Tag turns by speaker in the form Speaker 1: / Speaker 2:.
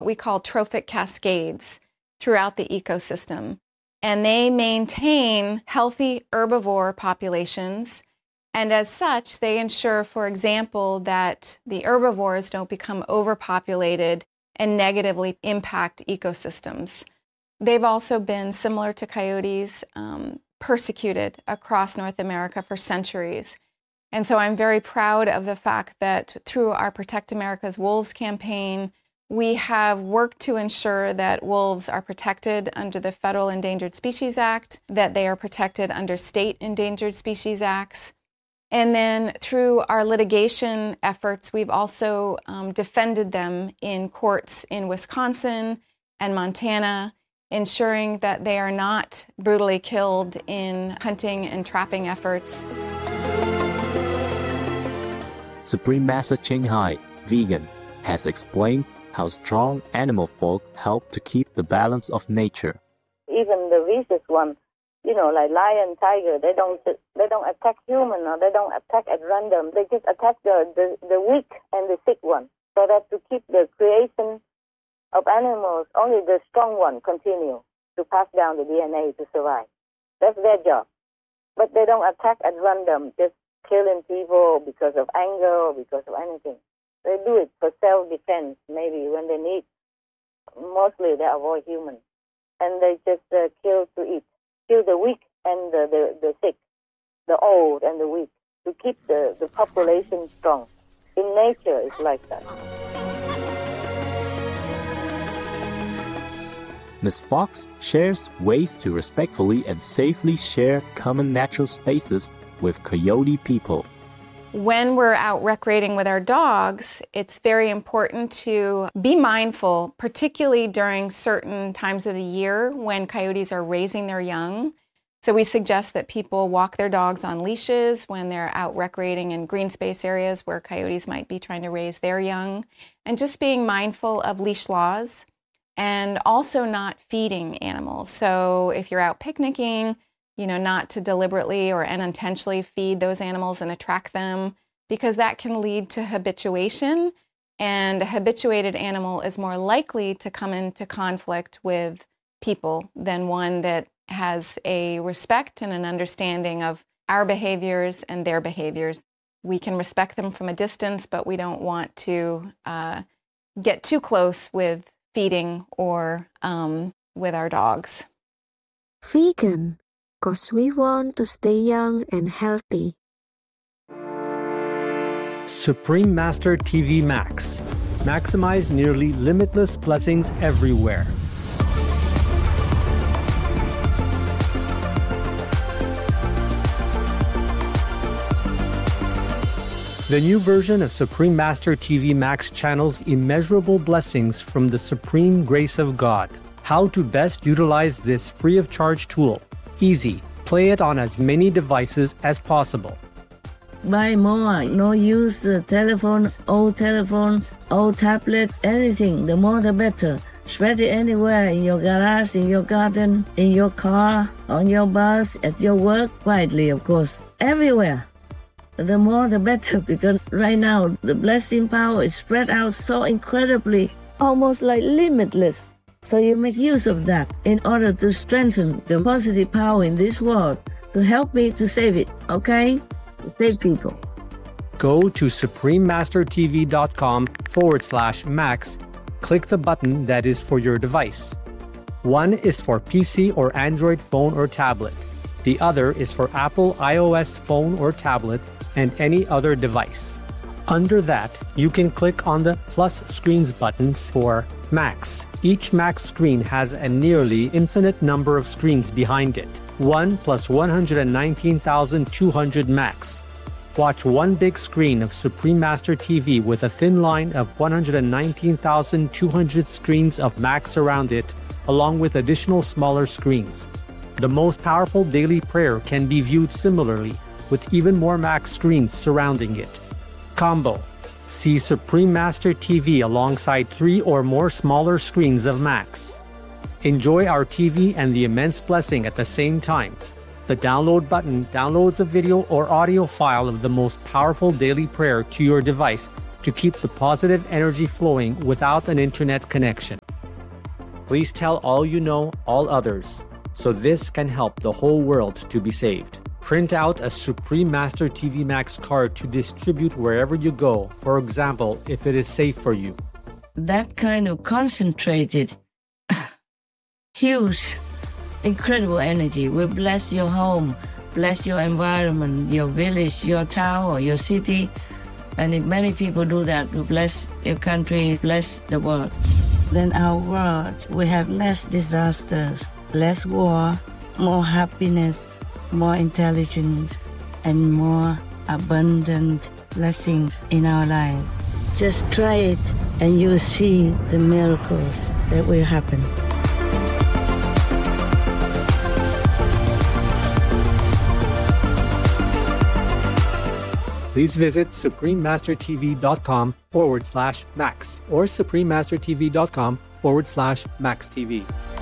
Speaker 1: we call trophic cascades throughout the ecosystem. And they maintain healthy herbivore populations. And as such, they ensure, for example, that the herbivores don't become overpopulated and negatively impact ecosystems. They've also been, similar to coyotes, persecuted across North America for centuries. And so I'm very proud of the fact that through our Protect America's Wolves campaign, we have worked to ensure that wolves are protected under the Federal Endangered Species Act, that they are protected under state Endangered Species Acts. And then through our litigation efforts, we've also defended them in courts in Wisconsin and Montana, ensuring that they are not brutally killed in hunting and trapping efforts.
Speaker 2: Supreme Master Ching Hai, vegan, has explained how strong animal folk help to keep the balance of nature.
Speaker 3: Even the vicious one, like lion, tiger, they don't attack human, or they don't attack at random. They just attack the weak and the sick one, so that to keep the creation of animals, only the strong one continue to pass down the DNA to survive. That's their job. But they don't attack at random, just killing people because of anger or because of anything. They do it for self-defense, maybe when they need. Mostly they avoid humans. And they just kill to eat. Kill the weak and the sick, the old and the weak, to keep the population strong. In nature, it's like that.
Speaker 2: Ms. Fox shares ways to respectfully and safely share common natural spaces with coyote people.
Speaker 1: When we're out recreating with our dogs, it's very important to be mindful, particularly during certain times of the year when coyotes are raising their young. So we suggest that people walk their dogs on leashes when they're out recreating in green space areas where coyotes might be trying to raise their young, and just being mindful of leash laws and also not feeding animals. So if you're out picnicking, not to deliberately or unintentionally feed those animals and attract them, because that can lead to habituation, and a habituated animal is more likely to come into conflict with people than one that has a respect and an understanding of our behaviors and their behaviors. We can respect them from a distance, but we don't want to get too close with feeding or with our dogs.
Speaker 4: Vegan, because we want to stay young and healthy.
Speaker 5: Supreme Master TV Max. Maximize nearly limitless blessings everywhere. The new version of Supreme Master TV Max channels immeasurable blessings from the supreme grace of God. How to best utilize this free of charge tool. Easy. Play it on as many devices as possible.
Speaker 6: Buy more. No use telephones, old tablets, anything. The more the better. Spread it anywhere, in your garage, in your garden, in your car, on your bus, at your work, quietly, of course. Everywhere. The more the better, because right now the blessing power is spread out so incredibly, almost like limitless. So you make use of that in order to strengthen the positive power in this world, to help me to save it, okay? Save people.
Speaker 5: Go to suprememastertv.com/max. Click the button that is for your device. One is for PC or Android phone or tablet. The other is for Apple iOS phone or tablet and any other device. Under that, you can click on the plus screens buttons for Max. Each Max screen has a nearly infinite number of screens behind it. 1 plus 119,200 Max. Watch one big screen of Supreme Master TV with a thin line of 119,200 screens of Max around it, along with additional smaller screens. The most powerful daily prayer can be viewed similarly, with even more Max screens surrounding it. Combo. See Supreme Master TV alongside 3 or more smaller screens of Max. Enjoy our TV and the immense blessing at the same time. The download button downloads a video or audio file of the most powerful daily prayer to your device to keep the positive energy flowing without an internet connection. Please tell all you know, all others, so this can help the whole world to be saved. Print out a Supreme Master TV Max card to distribute wherever you go, for example, if it is safe for you.
Speaker 6: That kind of concentrated, huge, incredible energy will bless your home, bless your environment, your village, your town, or your city. And if many people do that, will bless your country, bless the world. Then our world will have less disasters, less war, more happiness, more intelligence, and more abundant blessings in our life. Just try it and you'll see the miracles that will happen.
Speaker 5: Please visit suprememastertv.com/Max or suprememastertv.com/MaxTV.